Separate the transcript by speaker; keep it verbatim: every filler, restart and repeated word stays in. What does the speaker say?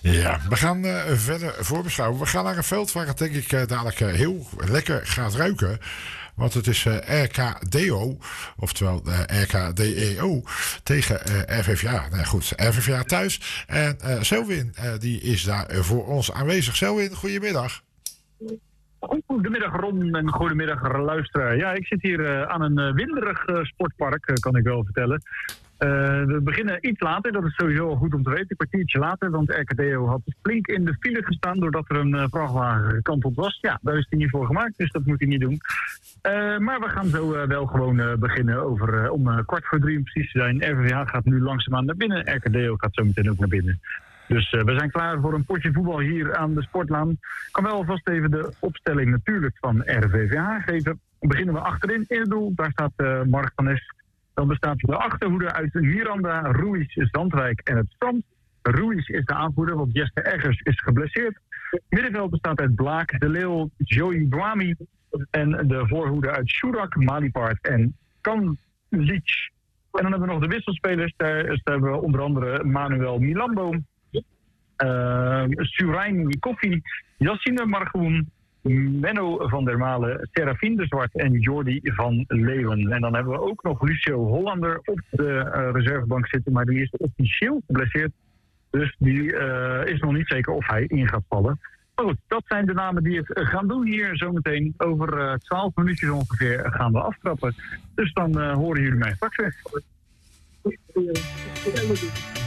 Speaker 1: Ja, we gaan uh, verder voorbeschouwen. We gaan naar een veld waar het denk ik uh, dadelijk uh, heel lekker gaat ruiken. Want het is uh, R K D O, oftewel uh, R K D E O, tegen uh, R V V A. Nou goed, R V V A thuis. En uh, Selwyn, uh, die is daar uh, voor ons aanwezig. Selwyn, goedemiddag.
Speaker 2: Goedemiddag Ron en goedemiddag luisteraar. Ja, ik zit hier uh, aan een uh, winderig uh, sportpark, uh, kan ik wel vertellen. Uh, we beginnen iets later, dat is sowieso al goed om te weten, een kwartiertje later, want R K D O had flink in de file gestaan doordat er een uh, vrachtwagen gekanteld was. Ja, daar is hij niet voor gemaakt, dus dat moet hij niet doen. Uh, maar we gaan zo uh, wel gewoon uh, beginnen over uh, om uh, kwart voor drie om precies te zijn. R V V H gaat nu langzaamaan naar binnen, R K D O gaat zo meteen ook naar binnen. Dus uh, we zijn klaar voor een potje voetbal hier aan de sportlaan. Ik kan wel alvast even de opstelling natuurlijk van R V V H geven. Dan beginnen we achterin in het doel, daar staat uh, Mark van Nes. Dan bestaat de achterhoede uit Miranda, Ruiz, Zandwijk en het Strand. Ruiz is de aanvoerder, want Jesper Eggers is geblesseerd. Middenveld bestaat uit Blaak, De Leeuw, Joey Bouami. En de voorhoede uit Shurak, Malipart en Kanlic. En dan hebben we nog de wisselspelers. Daar hebben we onder andere Manuel Milambo, uh, Surain Koffie, Yassine Margoen, Menno van der Malen, Serafine de Zwart en Jordi van Leeuwen. En dan hebben we ook nog Lucio Hollander op de uh, reservebank zitten, maar die is officieel geblesseerd. Dus die uh, is nog niet zeker of hij in gaat vallen. Maar goed, dat zijn de namen die het gaan doen hier zometeen. Over twaalf uh, minuutjes ongeveer gaan we aftrappen. Dus dan uh, horen jullie mij straks weer.